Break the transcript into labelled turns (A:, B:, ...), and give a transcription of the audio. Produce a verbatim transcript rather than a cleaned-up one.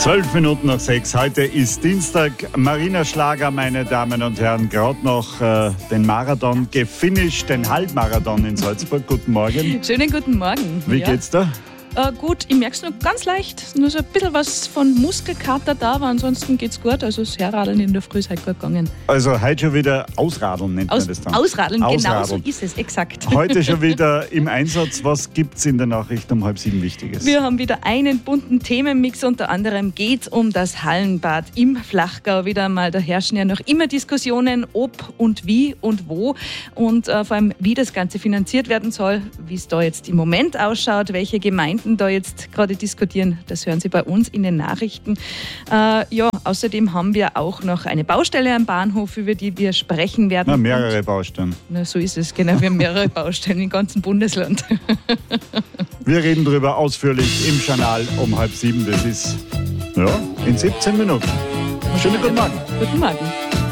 A: Zwölf Minuten nach sechs. Heute ist Dienstag. Marina Schlager, meine Damen und Herren, gerade noch äh, den Marathon gefinisht, den Halbmarathon in Salzburg. Guten Morgen.
B: Schönen guten Morgen.
A: Wie
B: ja.
A: geht's da?
B: Äh, gut, ich merke es nur ganz leicht. Nur so ein bisschen was von Muskelkater da, aber ansonsten geht's gut. Also das Herradeln in der Früh ist halt gut gegangen.
A: Also heute schon wieder Ausradeln nennt
B: Aus,
A: man das dann.
B: Ausradeln,
A: Ausradeln.
B: genau so ist es, exakt.
A: Heute schon wieder im Einsatz. Was gibt's in der Nachricht um halb sieben Wichtiges?
B: Wir haben wieder einen bunten Themenmix. Unter anderem geht es um das Hallenbad im Flachgau. Wieder einmal, da herrschen ja noch immer Diskussionen, ob und wie und wo. Und äh, vor allem, wie das Ganze finanziert werden soll, wie es da jetzt im Moment ausschaut, welche Gemeinden da jetzt gerade diskutieren, das hören Sie bei uns in den Nachrichten. Äh, ja, außerdem haben wir auch noch eine Baustelle am Bahnhof, über die wir sprechen werden.
A: Na, mehrere Baustellen.
B: Na, so ist es, genau. Wir haben mehrere Baustellen im ganzen Bundesland.
A: Wir reden darüber ausführlich im Journal um halb sieben. Das ist ja in siebzehn Minuten. Schönen guten Morgen.
B: Guten Morgen.